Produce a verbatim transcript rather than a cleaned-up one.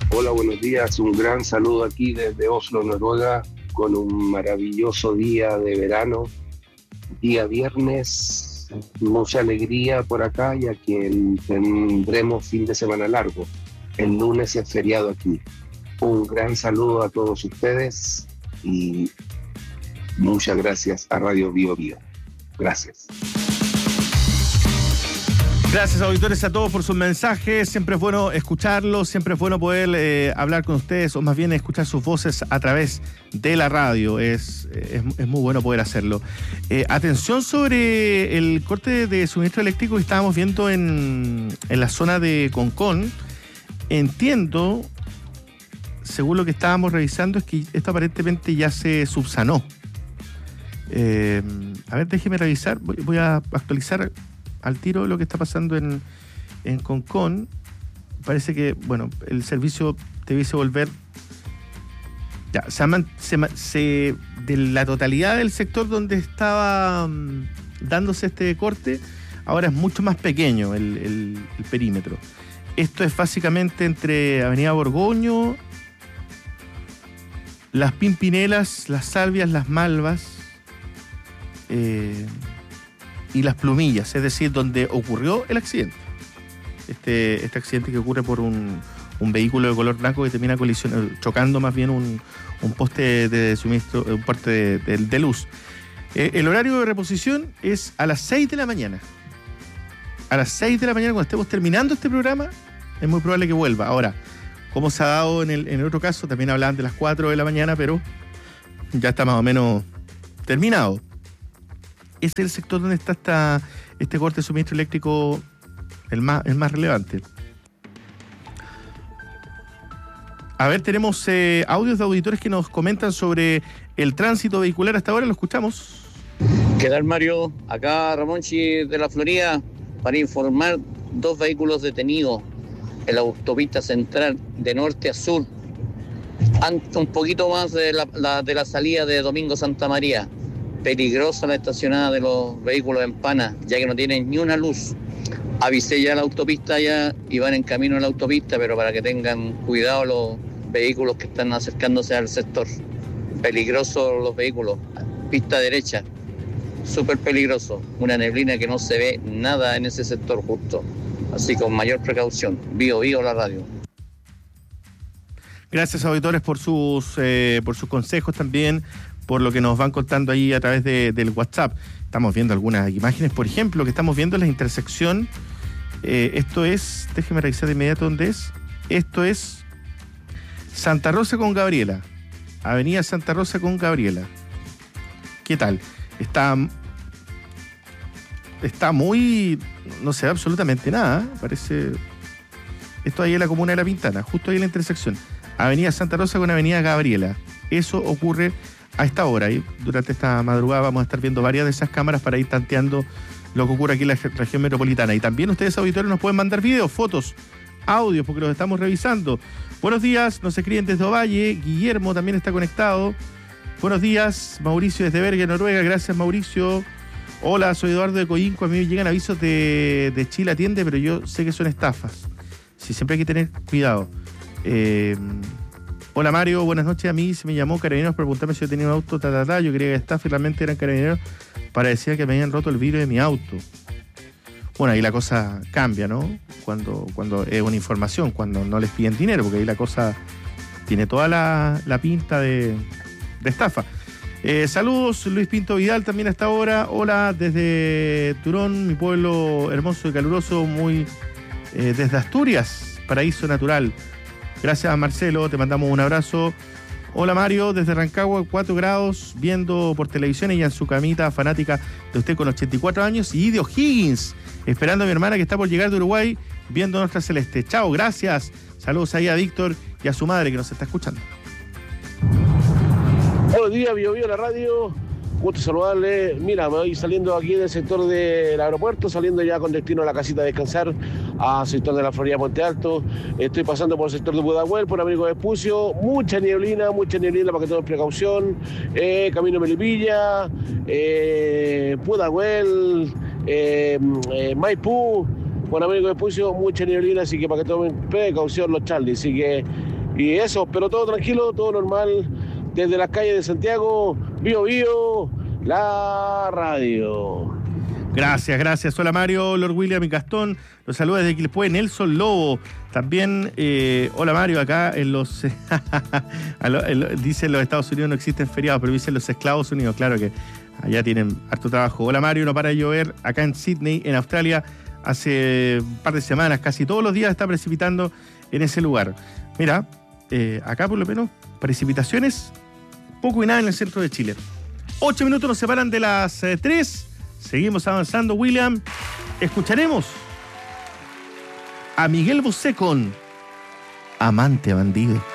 Hola, buenos días. Un gran saludo aquí desde Oslo, Noruega, con un maravilloso día de verano. Día viernes, mucha alegría por acá, ya que tendremos fin de semana largo. El lunes es feriado aquí. Un gran saludo a todos ustedes y muchas gracias a Radio Bio Bio. Gracias. Gracias, auditores, a todos por sus mensajes. Siempre es bueno escucharlos, siempre es bueno poder eh, hablar con ustedes, o más bien escuchar sus voces a través de la radio. Es, es, es muy bueno poder hacerlo. Eh, atención sobre el corte de suministro eléctrico que estábamos viendo en, en la zona de Concón. Entiendo, según lo que estábamos revisando, es que esto aparentemente ya se subsanó. Eh, a ver, déjeme revisar, voy, voy a actualizar al tiro lo que está pasando en, en Concón. Parece que, bueno, el servicio debiese volver. Ya, se, se, se, de la totalidad del sector donde estaba um, dándose este corte, ahora es mucho más pequeño el, el, el perímetro. Esto es básicamente entre Avenida Borgoño, Las Pimpinelas, Las Salvias, Las Malvas eh, y Las Plumillas, es decir, donde ocurrió el accidente. Este, este accidente que ocurre por un, un vehículo de color blanco que termina colisionando, chocando más bien un, un poste de suministro, un poste de, de, de luz. Eh, el horario de reposición es a las seis de la mañana. A las seis de la mañana, cuando estemos terminando este programa, es muy probable que vuelva. Ahora, como se ha dado en el, en el otro caso, también hablaban de las cuatro de la mañana, pero ya está más o menos terminado. Ese es el sector donde está esta, este corte de suministro eléctrico el más, el más relevante. A ver, tenemos eh, audios de auditores que nos comentan sobre el tránsito vehicular hasta ahora. Lo escuchamos. ¿Qué tal, Mario? Acá Ramonchi de la Florida para informar dos vehículos detenidos en la autopista central de norte a sur, un poquito más de la, la, de la salida de Domingo Santa María. Peligrosa la estacionada de los vehículos en Pana, ya que no tienen ni una luz. Avisé ya la autopista ya y van en camino a la autopista, pero para que tengan cuidado los vehículos que están acercándose al sector. Peligrosos los vehículos. Pista derecha, súper peligroso. Una neblina que no se ve nada en ese sector justo. Así con mayor precaución. Bio Bio la radio. Gracias, auditores, por sus eh, por sus consejos también, por lo que nos van contando ahí a través de, del WhatsApp. Estamos viendo algunas imágenes, por ejemplo, que estamos viendo la intersección. Eh, esto es, déjeme revisar de inmediato dónde es. Esto es Santa Rosa con Gabriela. Avenida Santa Rosa con Gabriela. ¿Qué tal? Está, está muy... no se ve absolutamente nada. Parece... Esto ahí en la comuna de La Pintana, justo ahí en la intersección. Avenida Santa Rosa con Avenida Gabriela. Eso ocurre a esta hora. Y durante esta madrugada vamos a estar viendo varias de esas cámaras para ir tanteando lo que ocurre aquí en la región metropolitana. Y también ustedes, auditores, nos pueden mandar videos, fotos, audios, porque los estamos revisando. Buenos días, nos escriben desde Ovalle. Guillermo también está conectado. Buenos días, Mauricio desde Bergen, Noruega. Gracias, Mauricio. Hola, soy Eduardo de Coyinco. A mí me llegan avisos de, de Chile Atiende, pero yo sé que son estafas. Sí, siempre hay que tener cuidado. Eh, hola, Mario, buenas noches. A mí se me llamó Carabineros para preguntarme si yo tenía un auto, ta, ta, ta. Yo creía que estafa y realmente eran Carabineros para decir que me habían roto el vidrio de mi auto. Bueno, ahí la cosa cambia, ¿no? Cuando, cuando es una información, cuando no les piden dinero, porque ahí la cosa tiene toda la, la pinta de, de estafa. Eh, saludos, Luis Pinto Vidal también hasta ahora. Hola, desde Turón, mi pueblo hermoso y caluroso, muy eh, desde Asturias, paraíso natural. Gracias, Marcelo, te mandamos un abrazo. Hola, Mario, desde Rancagua, cuatro grados, viendo por televisión, ella en su camita, fanática de usted con ochenta y cuatro años, y de O'Higgins, esperando a mi hermana que está por llegar de Uruguay, viendo nuestra celeste. Chao, gracias. Saludos ahí a Víctor y a su madre que nos está escuchando. Buenos días, Bio Bio la radio. Gusto saludarle. Mira, me voy saliendo aquí del sector del aeropuerto, saliendo ya con destino a la casita a descansar, al sector de la Florida Puente Alto. Estoy pasando por el sector de Pudahuel, por Amigo Vespucio. Mucha nieblina, mucha nieblina para que tomen precaución. Eh, camino Melipilla, eh, Pudahuel, eh, eh, Maipú, por Amigo Vespucio, mucha nieblina, así que para que tomen precaución los Charlie. Así que Y eso, pero todo tranquilo, todo normal, desde las calles de Santiago, Bío Bío, la radio. Gracias, gracias. Hola Mario, Lord William y Gastón. Los saluda desde Quilpué, Nelson Lobo. También, eh, hola Mario, acá en los... dicen los Estados Unidos no existen feriados, pero dicen los Estados Unidos, claro que allá tienen harto trabajo. Hola Mario, no para de llover acá en Sydney, en Australia. Hace un par de semanas, casi todos los días está precipitando en ese lugar. Mira, eh, acá por lo menos precipitaciones, poco y nada en el centro de Chile. Ocho minutos nos separan de las eh, tres. Seguimos avanzando, William. Escucharemos a Miguel Bosé con Amante Bandido.